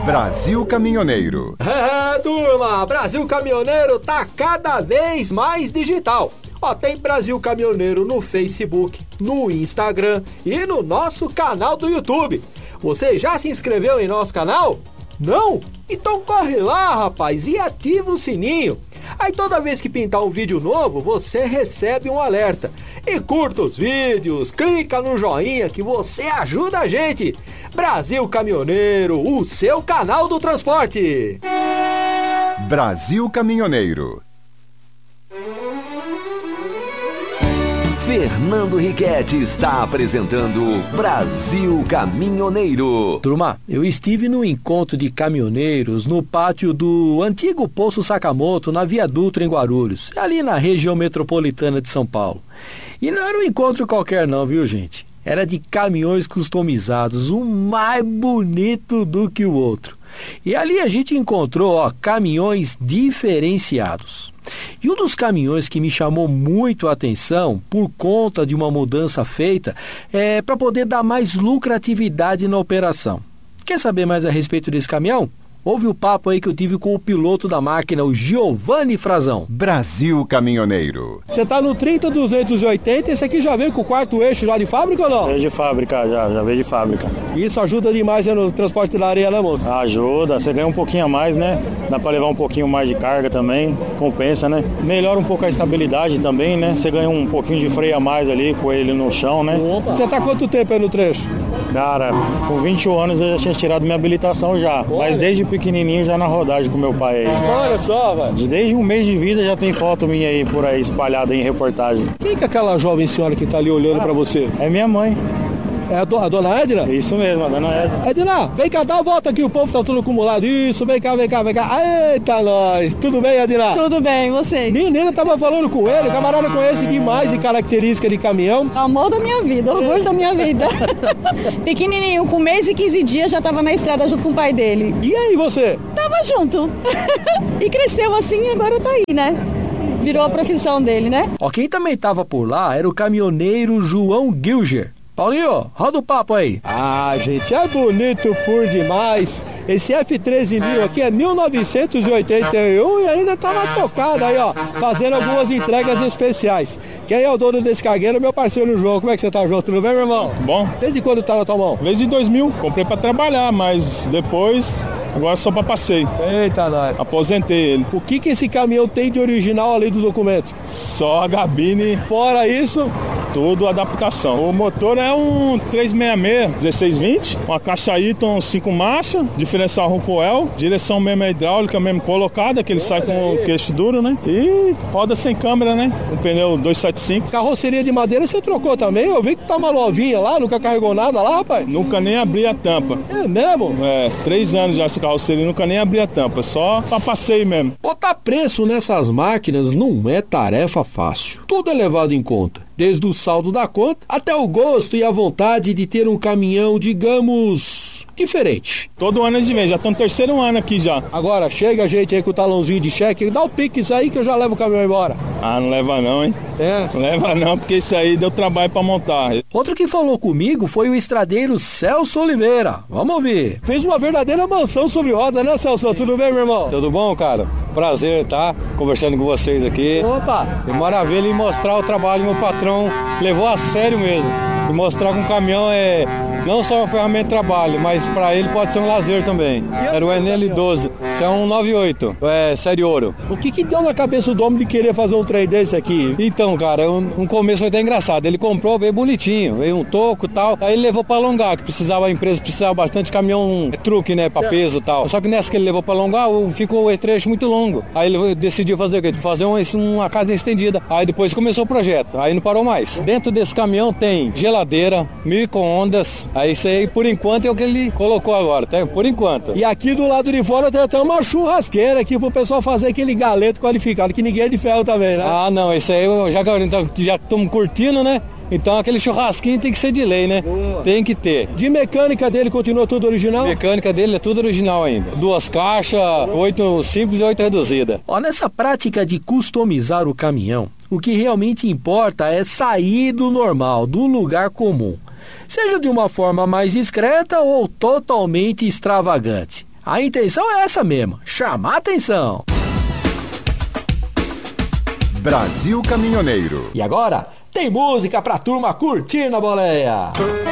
Brasil Caminhoneiro. Turma, Brasil Caminhoneiro tá cada vez mais digital. Tem Brasil Caminhoneiro no Facebook, no Instagram e no nosso canal do YouTube. Você já se inscreveu em nosso canal? Não? Então corre lá, rapaz, e ativa o sininho. Aí toda vez que pintar um vídeo novo, você recebe um alerta. E curta os vídeos, clica no joinha que você ajuda a gente. Brasil Caminhoneiro, o seu canal do transporte. Brasil Caminhoneiro. Fernando Riquetti está apresentando Brasil Caminhoneiro. Turma, eu estive no encontro de caminhoneiros no pátio do antigo Poço Sakamoto, na Via Dutra, em Guarulhos, ali na região metropolitana de São Paulo. E não era um encontro qualquer não, viu, gente? Era de caminhões customizados, um mais bonito do que o outro. E ali a gente encontrou caminhões diferenciados. E um dos caminhões que me chamou muito a atenção, por conta de uma mudança feita, é para poder dar mais lucratividade na operação. Quer saber mais a respeito desse caminhão? Ouve o papo aí que eu tive com o piloto da máquina, o Giovanni Frazão. Brasil Caminhoneiro. Você tá no 30-280, esse aqui já veio com o quarto eixo já de fábrica ou não? Veio de fábrica, já veio de fábrica. Isso ajuda demais no transporte da areia, né, moço? Ajuda, você ganha um pouquinho a mais, né? Dá pra levar um pouquinho mais de carga também, compensa, né? Melhora um pouco a estabilidade também, né? Você ganha um pouquinho de freio a mais ali com ele no chão, né? Opa. Você tá quanto tempo aí no trecho? Cara, com 21 anos eu já tinha tirado minha habilitação já, mas desde pequenininho já na rodagem com meu pai aí. Olha só, velho. Desde um mês de vida já tem foto minha aí por aí espalhada em reportagem. Quem que é aquela jovem senhora que tá ali olhando pra você? É minha mãe. É a dona Edna? Isso mesmo, a dona Edna. Edna, vem cá, dá uma volta aqui, o povo tá tudo acumulado. Isso, vem cá. Eita, nós. Tudo bem, Edna? Tudo bem, e você? Menina, tava falando com ele, o camarada conhece demais de característica de caminhão. Amor da minha vida, orgulho da minha vida. Pequenininho, com 1 mês e 15 dias já tava na estrada junto com o pai dele. E aí, você? Tava junto. E cresceu assim e agora tá aí, né? Virou a profissão dele, né? Quem também tava por lá era o caminhoneiro João Gilger. Paulinho, roda o papo aí. Gente, é bonito por demais. Esse F13 aqui é 1981 e ainda tá na tocada aí, fazendo algumas entregas especiais. Quem é o dono desse cargueiro? Meu parceiro João. Como é que você tá, João? Tudo bem, meu irmão? Tudo bom. Desde quando tá na tua mão? Desde 2000. Comprei pra trabalhar, mas depois... Agora só para passeio. Eita, nós. Aposentei ele. O que esse caminhão tem de original além do documento? Só a gabine. Fora isso, tudo adaptação. O motor é um 366 1620, uma caixa Eaton 5 marchas, diferencial Rockwell, direção mesmo hidráulica mesmo colocada, que ele sai com o queixo duro, né? E roda sem câmera, né? Um pneu 275. Carroceria de madeira você trocou também? Eu vi que tá uma novinha lá, nunca carregou nada lá, rapaz? Nunca nem abri a tampa. É mesmo? 3 anos já essa carroceria, nunca nem abri a tampa, só pra passeio mesmo. Botar preço nessas máquinas não é tarefa fácil. Tudo é levado em conta. Desde o saldo da conta até o gosto e a vontade de ter um caminhão, digamos, diferente. Todo ano a gente vem, já estamos no 3º ano aqui já. Agora chega a gente aí com o talãozinho de cheque, dá o Pix aí que eu já levo o caminhão embora. Não leva não, hein? Não leva não, porque isso aí deu trabalho pra montar. Outro que falou comigo foi o estradeiro Celso Oliveira. Vamos ouvir. Fez uma verdadeira mansão sobre rodas, né, Celso? Tudo bem, meu irmão? Tudo bom, cara? Prazer estar conversando com vocês aqui. Opa! É maravilha em mostrar o trabalho que meu patrão levou a sério mesmo. E mostrar que um caminhão é não só uma ferramenta de trabalho, mas para ele pode ser um lazer também. Era o NL12, isso é um 98, série ouro. O que deu na cabeça do homem de querer fazer um trem desse aqui? Então, cara, no começo foi até engraçado. Ele comprou, veio bonitinho, veio um toco e tal. Aí ele levou para alongar, que a empresa precisava bastante caminhão truque, né, para peso e tal. Só que nessa que ele levou para alongar, ficou o trecho muito longo. Aí ele decidiu fazer o quê? Fazer uma casa estendida. Aí depois começou o projeto, aí não parou mais. Dentro desse caminhão tem geladeira, micro-ondas. Aí isso aí, por enquanto, é o que ele colocou agora, tá? Por enquanto. E aqui do lado de fora tem até uma churrasqueira aqui pro pessoal fazer aquele galeto qualificado, que ninguém é de ferro também, né? Não, isso aí, já estamos curtindo, né? Então aquele churrasquinho tem que ser de lei, né? Boa. Tem que ter. De mecânica dele continua tudo original? A mecânica dele é tudo original ainda. 2 caixas, 8 simples e 8 reduzida. Nessa prática de customizar o caminhão, o que realmente importa é sair do normal, do lugar comum. Seja de uma forma mais discreta ou totalmente extravagante. A intenção é essa mesmo, chamar atenção. Brasil Caminhoneiro. E agora, tem música pra turma curtir na boleia.